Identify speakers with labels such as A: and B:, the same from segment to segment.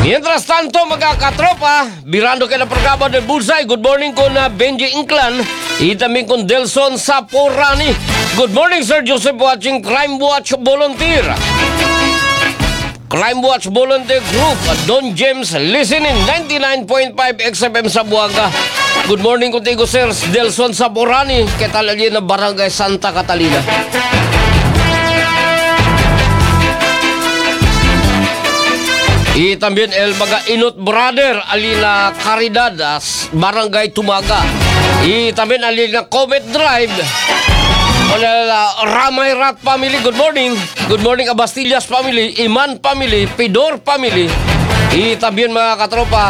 A: Mientras tanto, mga katropa, birando kayo ng programa del Bulsay. Good morning ko na Benji Inclan. Itamin ko Delson Saporani. Good morning, Sir Joseph, watching Crime Watch Volunteer. Crime Watch Volunteer Group, Don James, listening 99.5 XFM sa Buanga. Good morning ko tigo, Sir Delson Saporani, Ketalali na Barangay Santa Catalina. También el mga Inot Brother, alina Caridad, Barangay Tumaga. También alina Comet Drive. Ramay Rat family, good morning. Good morning Abastillas family, Iman family, Pidor family. También mga katropa.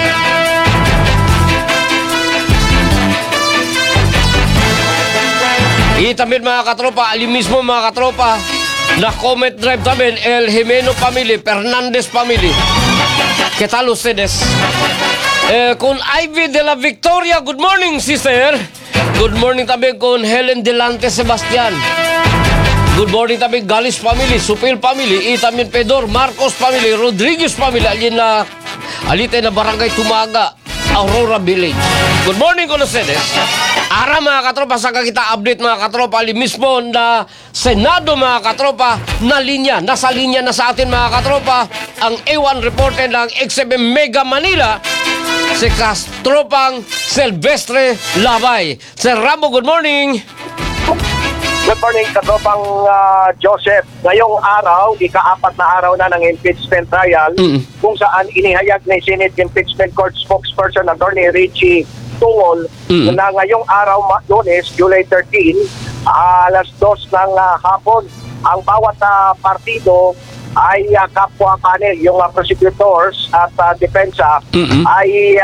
A: También mga katropa, ali mismo mga katropa. Na Comet Drive también, el Jimeno family, Fernandez family. ¿Qué tal ustedes? Con Ivy de la Victoria, good morning, sister. Good morning también con Helen Delante Sebastián. Good morning también Galis family, Supil family, y también Pedor Marcos family, Rodriguez family, alite na Barangay Tumaga, Aurora Village. Good morning con ustedes. Ara mga katropa, saka kita update mga katropa, ali mismo na Senado mga katropa, nasa linya na sa atin mga katropa, ang A1 reporter ng XFM Mega Manila, si Kastropang Silvestre Labay. Sir Rambo, good morning.
B: Good morning, katropang Joseph. Ngayong araw, ika-4 na araw na ng impeachment trial, kung saan inihayag ni Senate Impeachment Court spokesperson Attorney Richie Tungol na ngayong araw, Lunes, July 13, alas 2 ng hapon, ang bawat partido ay kapwa panel, yung prosecutors at depensa ay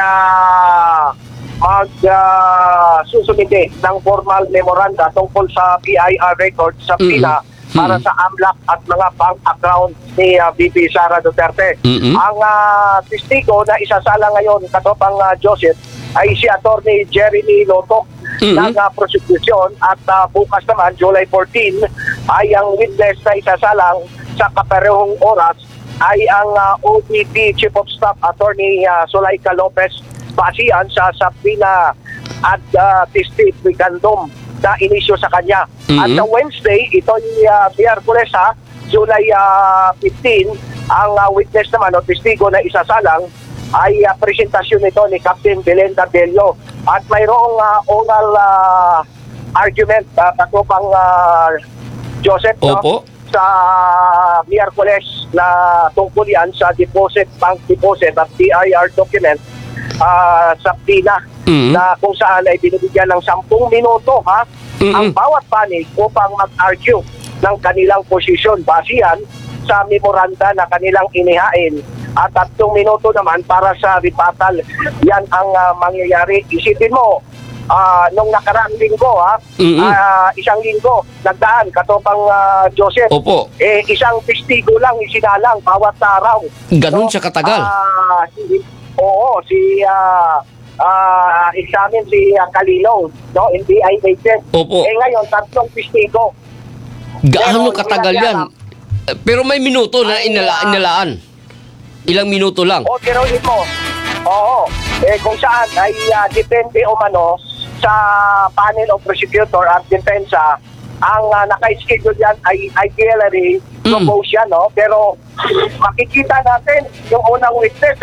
B: susumite ng formal memoranda tungkol sa PIR record sa PINA para sa AMLAC at mga bank account ni VP Sara Duterte. Ang testigo na isasala ngayon, katopang Joseph, ay si Attorney Jeremy Lotok ng prosecution at bukas naman, July 14, ay ang witness na isasalang sa kaparehong oras ay ang OPP Chief of Staff Attorney Sulaika Lopez basihan sa Sapina at Testificandum na inisyo sa kanya. At sa Wednesday, ito yung Miyerkules July 15, ang witness naman o testigo na isasalang ay presentasyon nito ni Captain Belenda Bello. At mayroong oral argument katupang Joseph,
A: Opo.
B: sa Miyerkules na tungkol yan sa deposit, bank deposit at PIR document sa PINA na kung saan ay binibigyan ng 10 minuto ang bawat panig upang mag-argue ng kanilang posisyon basihan sa memoranda na kanilang inihain at 3 minuto naman para sa rebuttal. Yan ang mangyayari. Isipin mo, nung nakaraang linggo, isang linggo, nagdaan, katopang Joseph,
A: Opo.
B: Isang testigo lang isinalang bawat araw.
A: Ganun siya katagal.
B: Oo, examine si Kalilong, no? NBI agent.
A: Opo.
B: Ngayon, 3 testigo.
A: Gaano katagal yan? Pero may minuto na inalaan. Ilang minuto lang.
B: O, tiruin mo. Oo. Kung saan ay depende o mano sa panel of prosecutor at depensa, ang naka-schedule yan ay ideally propose yan, no? Pero makikita natin yung unang witness,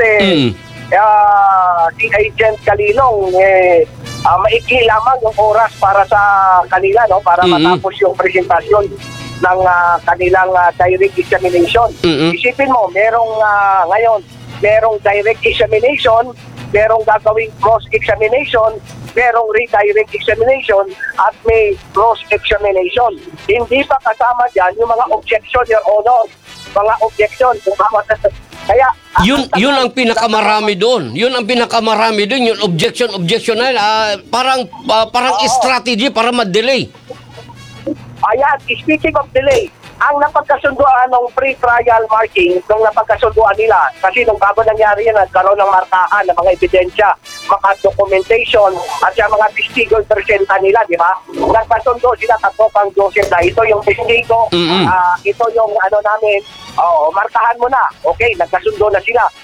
B: si Agent Kalilong, maiki lamang yung oras para sa kanila, no? Para matapos yung presentasyon ng kanilang direct examination. Isipin mo, ngayon, merong direct examination, merong gagawing cross-examination, merong redirect examination, at may cross-examination. Hindi pa kasama dyan yung mga objection, Your Honor. Mga objection. Kaya,
A: yun ang pinakamarami doon. Yun ang pinakamarami doon. Yung objection na parang strategy para ma-delay.
B: Ayan, speaking of delay, ang napagkasunduan ng pre-trial marking, nung napagkasunduan nila, kasi nung bago nangyari yan, nagkaroon ng markahan ng mga ebidensya, mga documentation, at yung mga testigo presenta nila, di ba? Nagkasundo sila katopang Joseph na ito yung testigo, ito yung namin, markahan mo na. Okay, nagkasundo na sila.